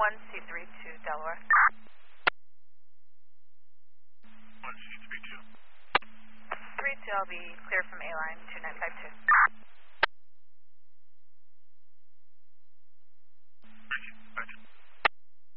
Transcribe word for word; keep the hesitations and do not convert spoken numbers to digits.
one C three two Delaware. one C three two. three two, I'll be clear from A-line two nine five two.